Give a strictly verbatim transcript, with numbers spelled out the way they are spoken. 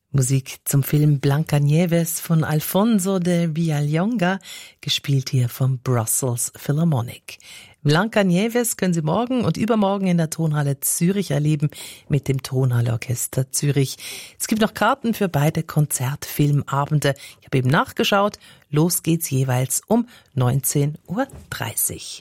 Musik zum Film Blancanieves von Alfonso de Villalonga, gespielt hier vom Brussels Philharmonic. Blancanieves können Sie morgen und übermorgen in der Tonhalle Zürich erleben mit dem Tonhalleorchester Zürich. Es gibt noch Karten für beide Konzertfilmabende. Ich habe eben nachgeschaut. Los geht's jeweils um neunzehn Uhr dreißig.